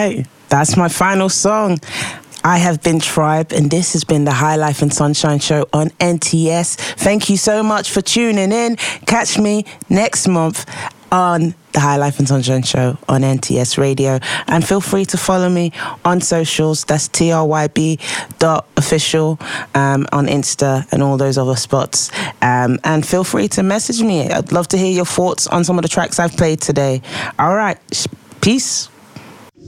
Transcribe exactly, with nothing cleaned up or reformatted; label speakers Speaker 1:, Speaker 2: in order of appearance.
Speaker 1: right, that's my final song. I have been Tribe, and this has been the High Life and Sunshine Show on N T S. Thank you so much for tuning in. Catch me next month on the High Life and Sunshine Show on N T S Radio. And feel free to follow me on socials. That's T R Y B dot official um, on Insta and all those other spots. Um, and feel free to message me. I'd love to hear your thoughts on some of the tracks I've played today. All right. Peace.